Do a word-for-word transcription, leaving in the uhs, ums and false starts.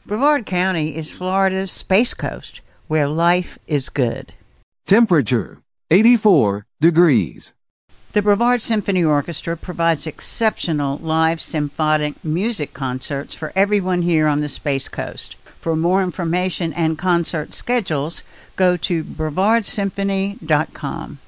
Brevard County is Florida's Space Coast, where life is good. Temperature, eighty-four degrees. The Brevard Symphony Orchestra provides exceptional live symphonic music concerts for everyone here on the Space Coast. For more information and concert schedules, go to brevard symphony dot com.